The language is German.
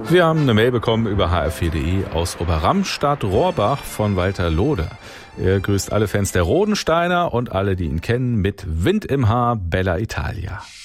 Wir haben eine Mail bekommen über hr4.de aus Oberramstadt-Rohrbach von Walter Loder. Er grüßt alle Fans der Rodensteiner und alle, die ihn kennen, mit Wind im Haar, Bella Italia.